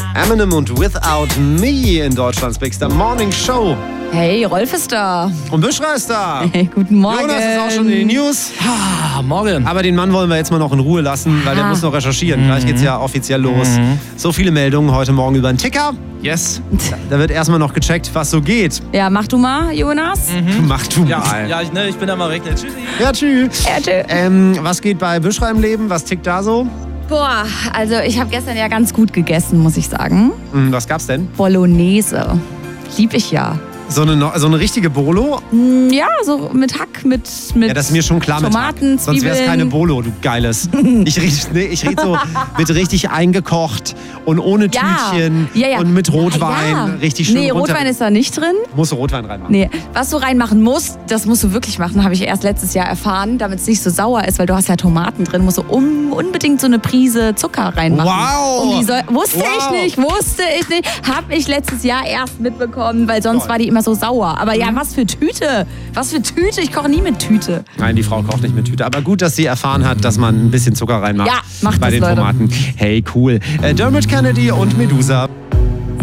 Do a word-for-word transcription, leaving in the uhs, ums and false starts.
Eminem und Without Me in Deutschlands Bigster Morning Show. Hey, Rolf ist da. Und Büschra ist da. Hey, guten Morgen. Jonas ist auch schon in den News. Ah, morgen. Aber den Mann wollen wir jetzt mal noch in Ruhe lassen, weil der muss noch recherchieren. Mhm. Gleich geht's ja offiziell los. Mhm. So viele Meldungen heute Morgen über den Ticker. Yes. Da wird erstmal noch gecheckt, was so geht. Ja, mach du mal, Jonas. Mhm. Mach du ja, mal. Ja, ich, ne, ich bin da mal rechnen. Tschüssi. Ja, tschüss. Ja, tschüss. Ähm, was geht bei Büschra im Leben? Was tickt da so? Boah, also ich habe gestern ja ganz gut gegessen, muss ich sagen. Mhm, was gab's denn? Bolognese. Lieb ich ja. So eine, so eine richtige Bolo? Ja, so mit Hack, mit, mit Ja, das ist mir schon klar mit Hack. Tomaten, Sonst wäre es keine Bolo, du Geiles. Ich rede nee, ich red so mit richtig eingekocht und ohne Ja. Tütchen Ja, ja. und mit Rotwein. Ja. Richtig schön Nee, runter. Rotwein ist da nicht drin. Musst du Rotwein reinmachen. Nee, was du reinmachen musst, das musst du wirklich machen, habe ich erst letztes Jahr erfahren, damit es nicht so sauer ist, weil du hast ja Tomaten drin, musst du um, unbedingt so eine Prise Zucker reinmachen. Wow! Um die soll, wusste Wow. ich nicht, wusste ich nicht. Habe ich letztes Jahr erst mitbekommen, weil sonst Toll. war die immer so sauer. Aber ja, was für Tüte? Was für Tüte? Ich koche nie mit Tüte. Nein, die Frau kocht nicht mit Tüte. Aber gut, dass sie erfahren hat, dass man ein bisschen Zucker reinmacht Ja, macht bei das, den Leute. Tomaten. Hey, cool. Äh, Dermot Kennedy und Medusa.